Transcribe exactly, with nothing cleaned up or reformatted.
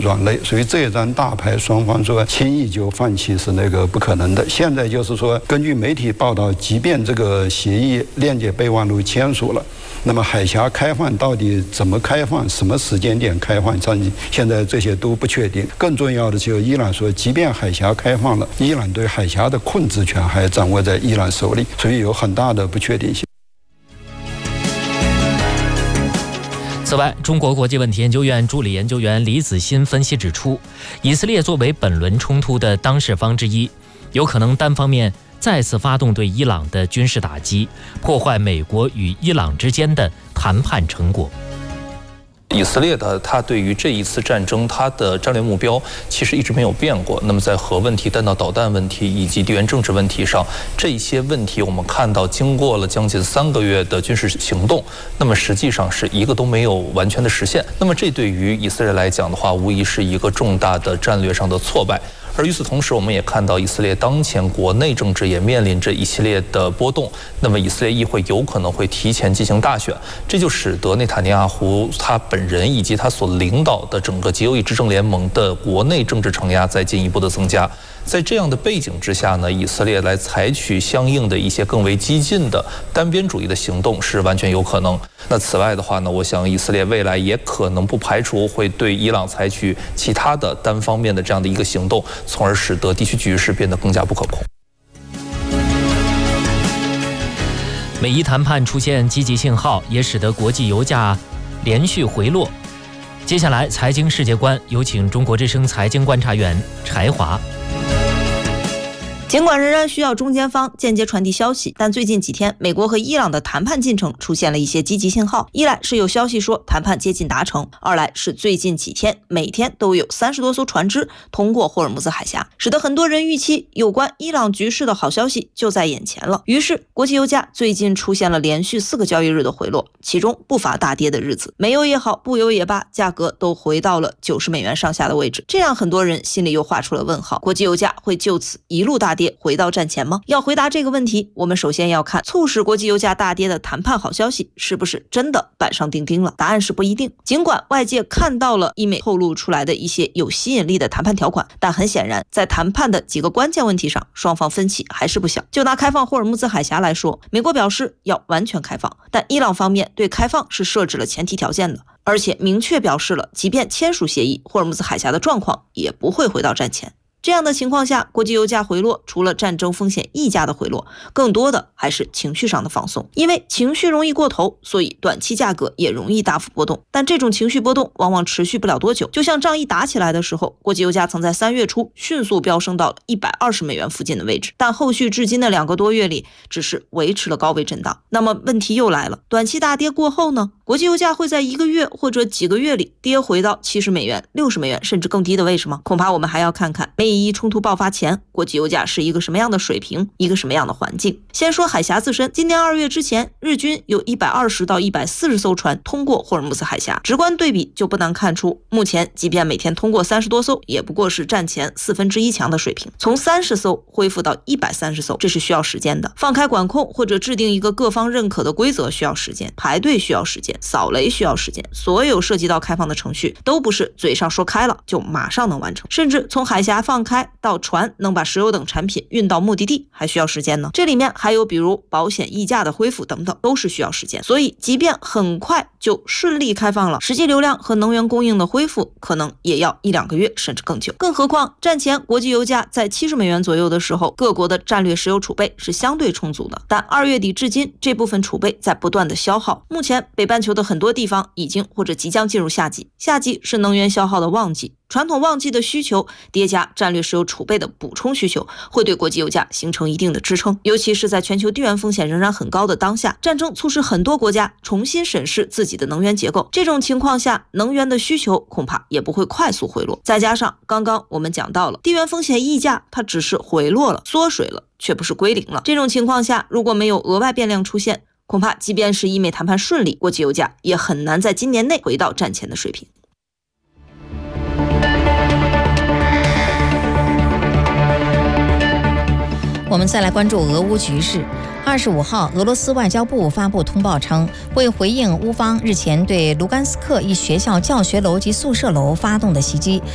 软肋，所以这一张大牌双方说轻易就放弃是那个不可能的。现在就是说，根据媒体报道，即便这个协议链接备忘录签署了，那么海峡开放到底怎么开放，什么时间点开放，现在这些都不确定。更重要的就是伊朗说，即便海峡开放了，伊朗对海峡的控制权还掌握在伊朗手里，所以有很大的不确定性。 此外，中国国际问题研究院助理研究员李子欣分析指出，以色列作为本轮冲突的当事方之一，有可能单方面再次发动对伊朗的军事打击，破坏美国与伊朗之间的谈判成果。 以色列的它对于这一次战争，它的战略目标其实一直没有变过。那么在核问题、弹道导弹问题以及地缘政治问题上，这些问题我们看到，经过了将近三个月的军事行动，那么实际上是一个都没有完全的实现。那么这对于以色列来讲的话，无疑是一个重大的战略上的挫败。而与此同时，我们也看到以色列当前国内政治也面临着一系列的波动。那么以色列议会有可能会提前进行大选，这就使得内塔尼亚胡他本人以及他所领导的整个极右翼执政联盟的国内政治承压在进一步的增加。在这样的背景之下呢，以色列来采取相应的一些更为激进的单边主义的行动是完全有可能。那此外的话呢，我想以色列未来也可能不排除会对伊朗采取其他的单方面的这样的一个行动，从而使得地区局势变得更加不可控。 美伊谈判出现积极信号，也使得国际油价连续回落。接下来，财经世界观有请中国之声财经观察员柴华。 尽管仍然需要中间方间接传递消息，但最近几天，美国和伊朗的谈判进程出现了一些积极信号。一来是有消息说谈判接近达成，二来是最近几天每天都有三十多艘船只通过霍尔木兹海峡，使得很多人预期有关伊朗局势的好消息就在眼前了。于是，国际油价最近出现了连续四个交易日的回落，其中不乏大跌的日子。煤油也好，布油也罢，价格都回到了九十美元上下的位置，这让很多人心里又画出了问号：国际油价会就此一路大跌回到战前吗？要回答这个问题，我们首先要看促使国际油价大跌的谈判好消息是不是真的板上钉钉了。答案是不一定。尽管外界看到了伊美透露出来的一些有吸引力的谈判条款，但很显然在谈判的几个关键问题上，双方分歧还是不小。就拿开放霍尔木兹海峡来说，美国表示要完全开放，但伊朗方面对开放是设置了前提条件的，而且明确表示了即便签署协议，霍尔木兹海峡的状况也不会回到战前。这样的情况下，国际油价回落，除了战争风险溢价的回落，更多的还是情绪上的放松。因为情绪容易过头，所以短期价格也容易大幅波动。但这种情绪波动往往持续不了多久。就像仗一打起来的时候，国际油价曾在三月初迅速飙升到了一百二十美元附近的位置，但后续至今的两个多月里，只是维持了高位震荡。那么问题又来了，短期大跌过后呢？国际油价会在一个月或者几个月里跌回到七十美元、六十美元甚至更低的位置吗？恐怕我们还要看看美以伊冲突爆发前，国际油价是一个什么样的水平，一个什么样的环境。先说海峡自身，今年二月之前，日均有一百二十到一百四十艘船通过霍尔木兹海峡，直观对比就不难看出，目前即便每天通过三十多艘，也不过是战前四分之一强的水平。从三十艘恢复到一百三十艘，这是需要时间的。放开管控或者制定一个各方认可的规则需要时间，排队需要时间，扫雷需要时间，所有涉及到开放的程序都不是嘴上说开了就马上能完成，甚至从海峡放开到船能把石油等产品运到目的地还需要时间呢。这里面还有比如保险溢价的恢复等等，都是需要时间。所以即便很快就顺利开放了，实际流量和能源供应的恢复可能也要一两个月甚至更久。更何况战前国际油价在七十美元左右的时候，各国的战略石油储备是相对充足的，但二月底至今这部分储备在不断的消耗。目前北半球的很多地方已经或者即将进入夏季，夏季是能源消耗的旺季，传统旺季的需求叠加战略石油储备的补充需求，会对国际油价形成一定的支撑。尤其是在全球地缘风险仍然很高的当下，战争促使很多国家重新审视自己的能源结构，这种情况下能源的需求恐怕也不会快速回落。再加上刚刚我们讲到了地缘风险溢价，它只是回落了缩水了，却不是归零了。这种情况下，如果没有额外变量出现，恐怕即便是伊美谈判顺利，国际油价也很难在今年内回到战前的水平。 我们再来关注俄乌局势。二十五号，俄罗斯外交部发布通报称，为回应乌方日前对卢甘斯克一学校教学楼及宿舍楼发动的袭击，